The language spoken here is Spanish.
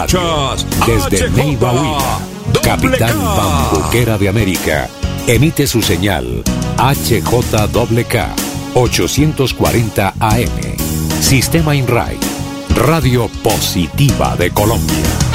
Desde Neiva Huila, Capitán Bambuquera de América, emite su señal HJKK 840 AM. Sistema INRAI, Radio Positiva de Colombia.